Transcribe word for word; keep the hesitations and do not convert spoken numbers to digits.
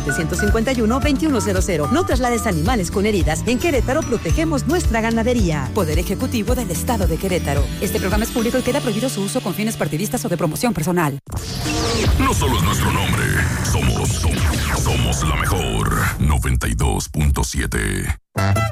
siete cinco uno, dos uno cero cero. No traslades animales con heridas. En Querétaro protegemos nuestra ganadería. Poder Ejecutivo del Estado de Querétaro. Este programa es público y queda prohibido su uso con fines partidistas o de promoción personal. No solo es nuestro nombre, somos, somos, somos la mejor. noventa y dos punto siete.